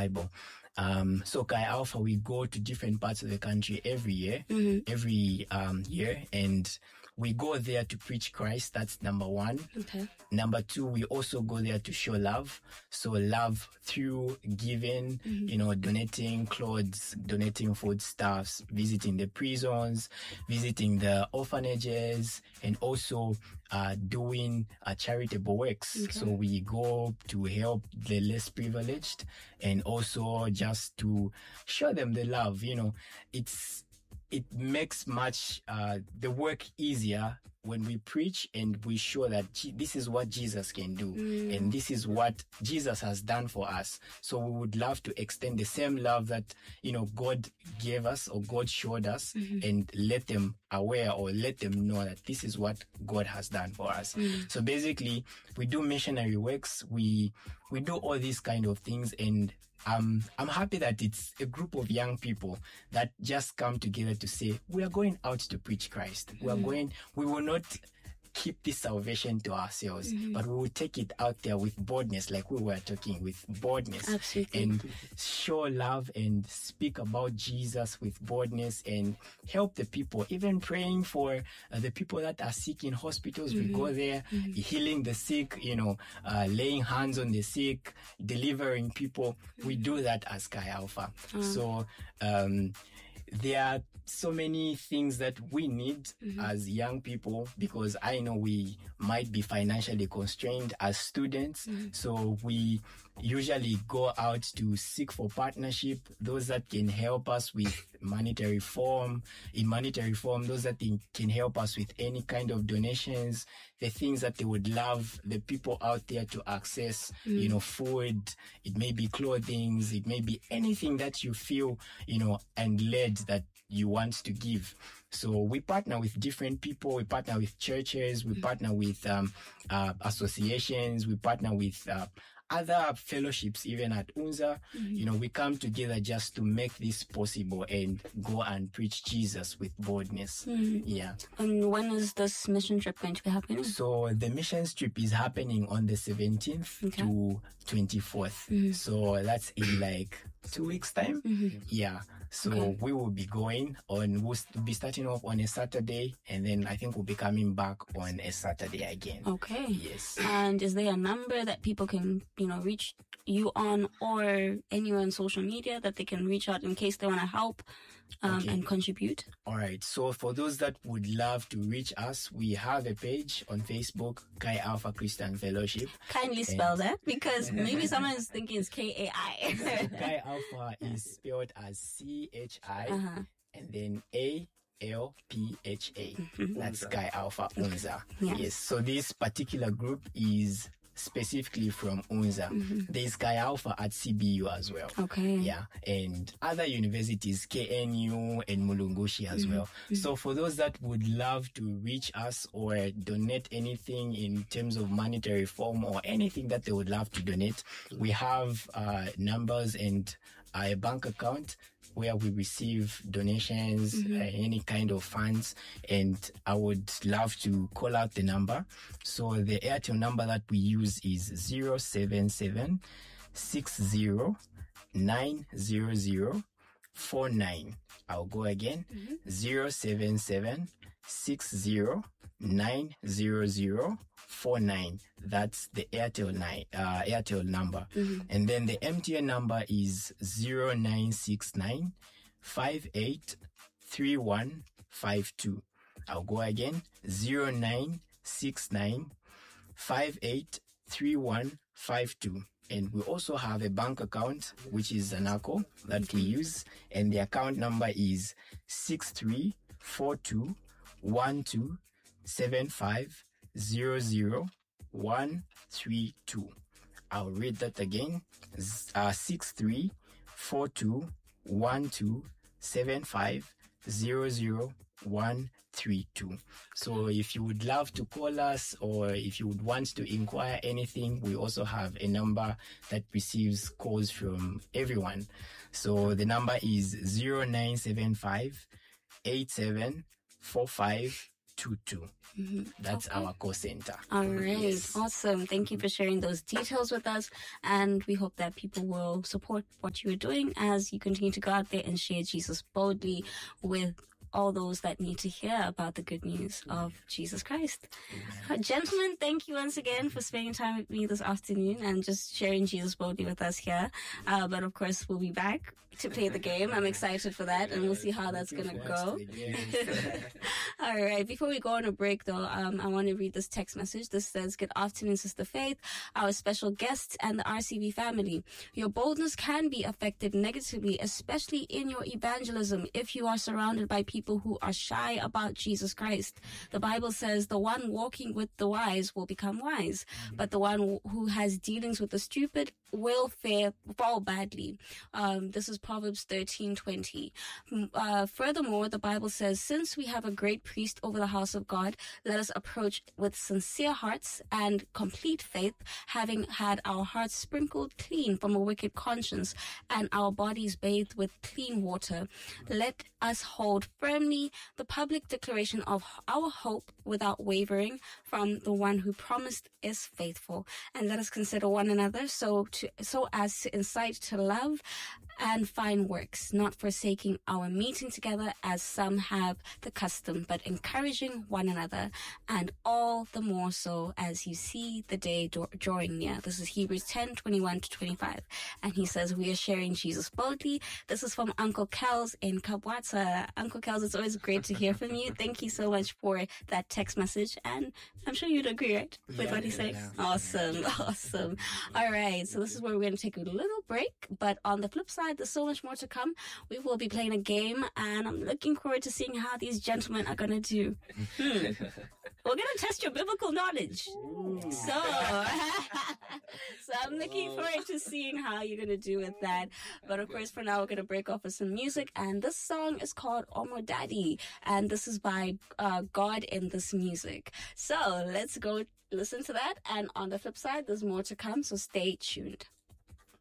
Bible. So Chi Alpha, we go to different parts of the country every year, year, and we go there to preach Christ. That's number one. Okay. Number two, we also go there to show love. So love through giving, donating clothes, donating foodstuffs, visiting the prisons, visiting the orphanages, and also doing charitable works. Okay. So we go to help the less privileged and also just to show them the love. It makes the work easier when we preach and we show that this is what Jesus can do and this is what Jesus has done for us. So we would love to extend the same love that, God gave us or God showed us and let them aware or let them know that this is what God has done for us. So basically, we do missionary works. We do all these kind of things, and I'm happy that it's a group of young people that just come together to say, we are going out to preach Christ. We will not keep this salvation to ourselves, but we will take it out there with boldness, like we were talking, with boldness. Absolutely. And show love and speak about Jesus with boldness and help the people, even praying for the people that are sick in hospitals. We go there, healing the sick, laying hands on the sick, delivering people. We do that as Chi Alpha. So there are so many things that we need as young people, because I know we might be financially constrained as students. So we usually go out to seek for partnership, those that can help us with monetary form, those that can help us with any kind of donations, the things that they would love the people out there to access, food, it may be clothing, it may be anything that you feel, and led that you want to give. So we partner with different people. We partner with churches. We partner with associations. We partner with other fellowships, even at UNZA. We come together just to make this possible and go and preach Jesus with boldness. Yeah. And when is this mission trip going to be happening? So the mission trip is happening on the 17th to 24th. So that's in like 2 weeks' time. Yeah. So we will be we'll be starting off on a Saturday, and then I think we'll be coming back on a Saturday again. Okay. Yes. And is there a number that people can, reach you on, or anywhere on social media that they can reach out in case they want to help and contribute? All right. So for those that would love to reach us, we have a page on Facebook, Chi Alpha Christian Fellowship. Kindly spell that, because maybe someone is thinking it's KAI. Chi Alpha is spelled as CHI and then ALPHA. That's Chi Alpha UNZA. Yes. So this particular group is specifically from UNZA. There's Chi Alpha at CBU as well. Okay. Yeah. And other universities, KNU and Mulungushi as well. So for those that would love to reach us or donate anything in terms of monetary form or anything that they would love to donate, we have numbers and a bank account where we receive donations, any kind of funds, and I would love to call out the number. So the Airtel number that we use is 077 60 900 49. I'll go again. 077 60 900 49. That's the Airtel number. And then the MTN number is 0969 583152. I'll go again. 0969 583152. And we also have a bank account, which is Zanaco, that we use. And the account number is 63421275000132. I'll read that again. 63421275000132. So if you would love to call us, or if you would want to inquire anything, we also have a number that receives calls from everyone. So the number is 0975 8745 22. That's our call center. All right. Awesome. Thank you for sharing those details with us. And we hope that people will support what you're doing as you continue to go out there and share Jesus boldly with all those that need to hear about the good news of Jesus Christ. Gentlemen, thank you once again for spending time with me this afternoon and just sharing Jesus boldly with us here. But of course, we'll be back to play the game. I'm excited for that, and we'll see how that's going to go. All right. Before we go on a break, though, I want to read this text message. This says, "Good afternoon, Sister Faith, our special guests, and the RCV family. Your boldness can be affected negatively, especially in your evangelism, if you are surrounded by people who are shy about Jesus Christ. The Bible says the one walking with the wise will become wise, but the one who has dealings with the stupid will fall badly." This is Proverbs 13:20. Furthermore, the Bible says, "Since we have a great priest over the house of God, let us approach with sincere hearts and complete faith, having had our hearts sprinkled clean from a wicked conscience and our bodies bathed with clean water. Let us hold firmly the public declaration of our hope without wavering, from the one who promised is faithful. And let us consider one another so as to incite to love and fine works, not forsaking our meeting together as some have the custom, but encouraging one another, and all the more so as you see the day drawing near." This is Hebrews 10:21-25. And he says, "We are sharing Jesus boldly." This is from Uncle Kels in Kabwata. Uncle Kels, it's always great to hear from you. Thank you so much for that text message. And I'm sure you'd agree, right? With what he's saying? Yeah. Awesome. All right. So this is where we're going to take a little break. But on the flip side, there's so much more to come. We will be playing a game, and I'm looking forward to seeing how these gentlemen are going to do. We're going to test your biblical knowledge. So I'm looking forward to seeing how you're going to do with that. But of course, for now, we're going to break off with some music. And this song is called Omo Daddy. And this is by God in This Music. So let's go listen to that. And on the flip side, there's more to come. So stay tuned.